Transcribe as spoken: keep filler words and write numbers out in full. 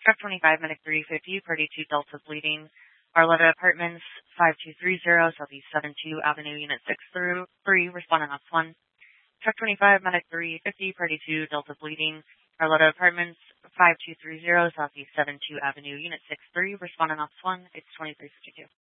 Truck twenty-five, Medic three fifty, Party two Delta bleeding. Arletta Apartments, five two three zero, Southeast seven two Avenue, Unit six through three, responding ops one. Truck twenty-five, Medic three fifty, Party two Delta bleeding. Arletta Apartments, five two three zero, Southeast seven two Avenue, Unit six three, responding ops one. It's twenty-three fifty-two.